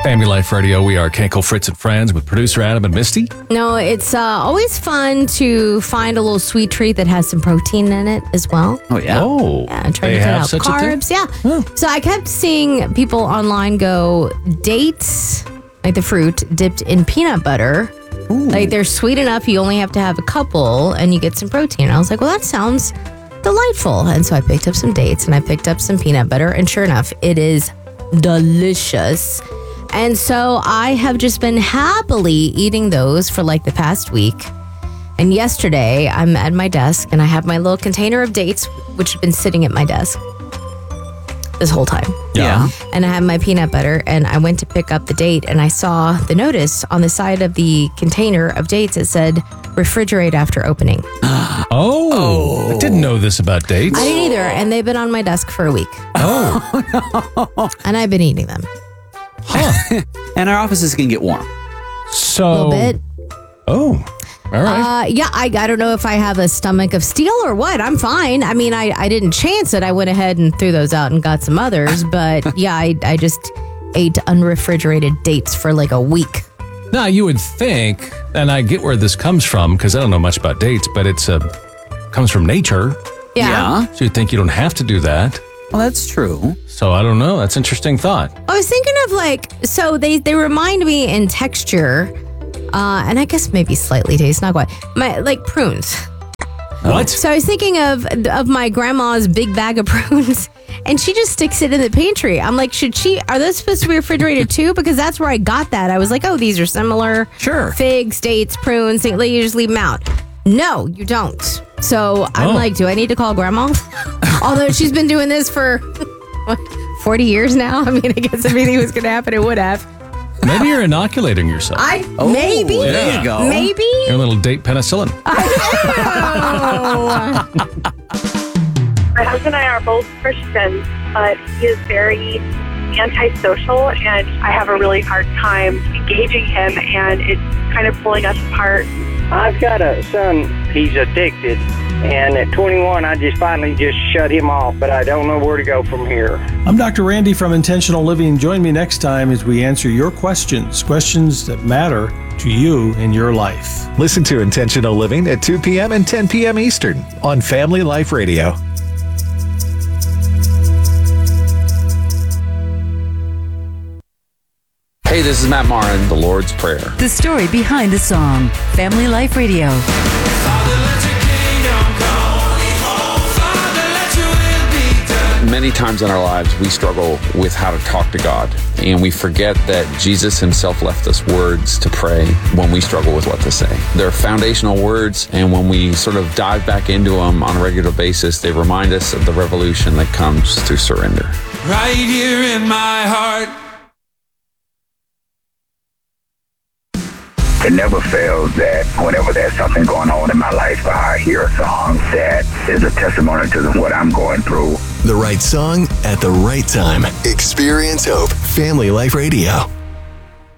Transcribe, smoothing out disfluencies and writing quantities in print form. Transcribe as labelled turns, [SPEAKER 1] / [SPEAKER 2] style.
[SPEAKER 1] Family Life Radio. We are Keiko, Fritz, and Friends with producer Adam and Misty.
[SPEAKER 2] No, it's always fun to find a little sweet treat that has some protein in it as well.
[SPEAKER 3] Oh, yeah.
[SPEAKER 1] Oh,
[SPEAKER 2] Yeah, and trying
[SPEAKER 1] they
[SPEAKER 2] to cut
[SPEAKER 1] have
[SPEAKER 2] out
[SPEAKER 1] such
[SPEAKER 2] carbs.
[SPEAKER 1] a thing?
[SPEAKER 2] Yeah.
[SPEAKER 1] Oh.
[SPEAKER 2] So I kept seeing people online go dates, like the fruit, dipped in peanut butter. Like they're sweet enough, you only have to have a couple and you get some protein. I was like, well, that sounds delightful. And so I picked up some dates and I picked up some peanut butter. And sure enough, it is delicious. And so I have just been happily eating those for like the past week. And yesterday, I'm at my desk and I have my little container of dates, which have been sitting at my desk this whole time.
[SPEAKER 3] Yeah.
[SPEAKER 2] And I have my peanut butter and I went to pick up the date and I saw the notice on the side of the container of dates. It said, refrigerate after opening.
[SPEAKER 1] Oh, I didn't know this about dates.
[SPEAKER 2] I didn't either. And they've been on my desk for a week.
[SPEAKER 1] Oh,
[SPEAKER 2] And I've been eating them.
[SPEAKER 3] And our offices can get warm.
[SPEAKER 1] so.
[SPEAKER 2] A little bit.
[SPEAKER 1] Oh, all right.
[SPEAKER 2] Yeah, I don't know if I have a stomach of steel or what. I'm fine. I mean, I didn't chance it. I went ahead and threw those out and got some others. But yeah, I just ate unrefrigerated dates for like a week.
[SPEAKER 1] Now, you would think, and I get where this comes from because I don't know much about dates, but it's comes from nature.
[SPEAKER 2] Yeah.
[SPEAKER 1] So you'd think you don't have to do that.
[SPEAKER 3] Well, that's true.
[SPEAKER 1] So I don't know. That's an interesting thought.
[SPEAKER 2] I was thinking of like, so they remind me in texture, and I guess maybe slightly taste, not quite, like prunes.
[SPEAKER 1] What?
[SPEAKER 2] So I was thinking of my grandma's big bag of prunes, and she just sticks it in the pantry. I'm like, are those supposed to be refrigerated too? Because that's where I got that. I was like, oh, these are similar.
[SPEAKER 3] Sure.
[SPEAKER 2] Figs, dates, prunes, you just leave them out. No, you don't. So I'm like, do I need to call grandma? Although she's been doing this for 40 years now. I mean, I guess if anything was going to happen, it would have.
[SPEAKER 1] Maybe you're inoculating yourself.
[SPEAKER 2] Maybe.
[SPEAKER 3] There you go.
[SPEAKER 2] Maybe.
[SPEAKER 1] You're a little date penicillin.
[SPEAKER 2] Oh.
[SPEAKER 4] My husband and I are both Christians, but he is very antisocial, and I have a really hard time engaging him, and it's kind of pulling us apart.
[SPEAKER 5] I've got a son, he's addicted, and at 21, I just finally shut him off, but I don't know where to go from here.
[SPEAKER 6] I'm Dr. Randy from Intentional Living. Join me next time as we answer your questions that matter to you in your life.
[SPEAKER 7] Listen to Intentional Living at 2 p.m. and 10 p.m. Eastern on Family Life Radio.
[SPEAKER 8] Hey, this is Matt Marin, The Lord's Prayer.
[SPEAKER 9] The story behind the song, Family Life Radio.
[SPEAKER 8] Many times in our lives, we struggle with how to talk to God, and we forget that Jesus himself left us words to pray when we struggle with what to say. They're foundational words, and when we sort of dive back into them on a regular basis, they remind us of the revolution that comes through surrender.
[SPEAKER 10] Right here in my heart.
[SPEAKER 11] It never fails that whenever there's something going on in my life, I hear a song that is a testimony to what I'm going through.
[SPEAKER 12] The right song at the right time. Experience hope. Family Life Radio.